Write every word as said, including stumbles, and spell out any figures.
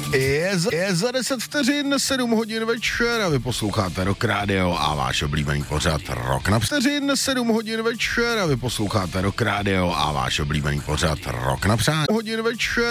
Je, z, je za deset vteřin, sedm hodin večer a vy posloucháte Rock Radio a váš oblíbený pořad Rock na vteřin, sedm hodin večer a vy posloucháte Rock Radio a váš oblíbený pořad Rock na přání hodin večer.